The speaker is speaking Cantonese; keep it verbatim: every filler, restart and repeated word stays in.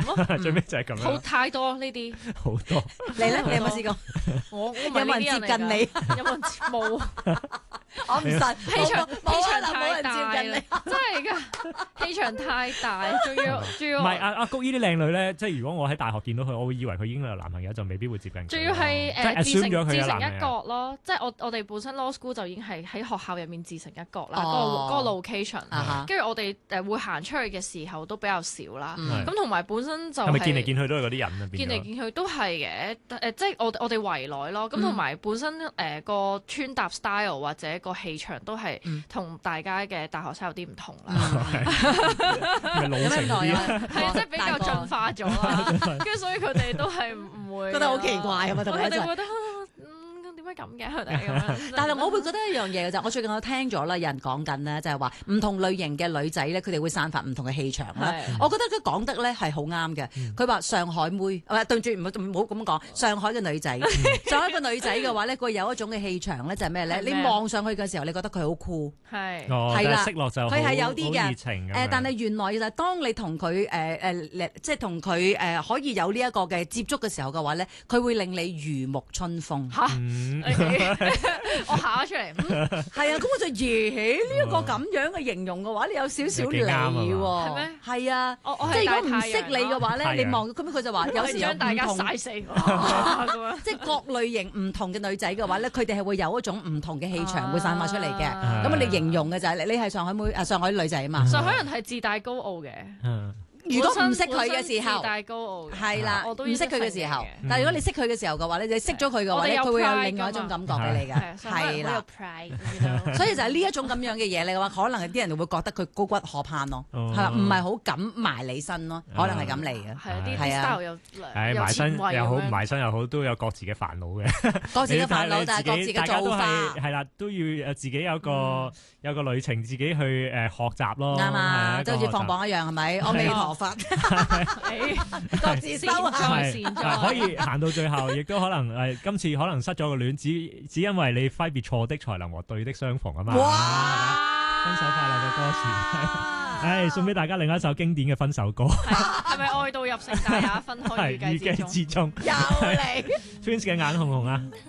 咯， 最尾就係咁樣。 好太多呢啲， 好多。 你咧，你有冇試過？ 我我有冇人接近你？ 有冇人接冇？ 我唔信， 氣場冇氣場可能冇人太大接近你。 啦，真係㗎，氣場太大，仲要仲要唔係阿阿谷呢啲靚女咧，即係如果我喺大學見到佢，我會以為佢已經有男朋友，就未必會接近佢。 仲要係即係誒自 assume 成咗佢自成有男朋友一角咯，即係我我哋本身 law school 就已經係喺學校入面自成一角啦，嗰個哦嗰個 location， 啊哈跟住我哋誒會行出去嘅時候都比較少啦， 嗯咁同埋本身就係咪見嚟係見去都係嗰啲人啊？變咗見嚟見去都係嘅，誒即係我我哋圍內咯，咁同埋本身誒個穿搭 style 或者個氣場都係同大家嘅大學生有啲唔同啦， 咪老成啲啊？ 係即係比較進化咗啦，跟住所以佢哋都係唔會覺得好奇怪啊嘛，同你一齊。 我哋覺得嗯點解咁嘅佢哋咁樣？ 但係我會覺得一樣嘢嘅就係，我最近我聽咗啦，有人講緊咧，就係話唔同類型嘅女仔咧，佢哋會散發唔同嘅氣場啦。我覺得佢講得咧係好啱嘅。佢話上海妹，唔係對住唔好唔好咁講，上海嘅女仔，上海嘅女仔嘅話咧，佢有一種嘅氣場咧，就係咩咧？你望上去嘅時候，你覺得佢好酷， 係哦， 係啦識落就佢係有啲嘅好熱情咁樣誒，但係原來就係當你同佢誒誒，即係同佢誒可以有呢一個嘅接觸嘅時候嘅話咧，佢會令你如沐春風。 嚇， 嗯我下咗出嚟，嗯係啊，咁我就咦呢一個咁樣嘅形容嘅話，你有少少你幾啱啊嘛喎， 係咩係啊， 我我即係係如果唔識你嘅話咧， 係啊你望咁佢就話有時有將大家唔同， 曬死我咁樣。 即係各類型唔同嘅女仔嘅話咧，佢哋係會有一種唔同嘅氣場會散發出嚟嘅。 啊咁啊，你形容嘅就係你你係上海妹啊，上海女仔啊嘛。 上海人係自帶高傲嘅， 嗯如果唔識佢本身嘅時候自。帶高傲嘅係啦， 我都唔識佢嘅時候嘅， 但係如果你識佢嘅時候嘅話咧，你識咗佢嘅話咧， 我哋有佢會有 pride 另外一種感覺俾你嘅， 係上海人好有係啦。 pride， 所以就係呢一種咁樣嘅嘢嚟嘅話，可能啲人會覺得佢高骨可攀咯， 哦係啦，唔係好敢埋你身咯，可能係咁嚟嘅。 係啊啲係啊 style 又有誒埋身前衛又好，唔咁樣埋身又好，都有各自嘅煩惱嘅。 各自嘅煩惱， 你但係各自大家都嘅做法係係啦，都要誒自己有個有個旅程，自己去誒學習咯。 啱啊， 係一個學習即係好似放榜一樣，係咪？阿彌陀佛，各自修善行。 哉係善哉係可以行到最後，亦都可能誒今次可能失咗個戀，只只因為你揮別錯的，才能和對的相逢啊嘛。 哇！ 分手快樂嘅歌詞，誒送俾大家另一首經典嘅分手歌， 係咪愛到入城大也分開係預計之中預計？之中又嚟。 Twins 嘅眼紅紅啊！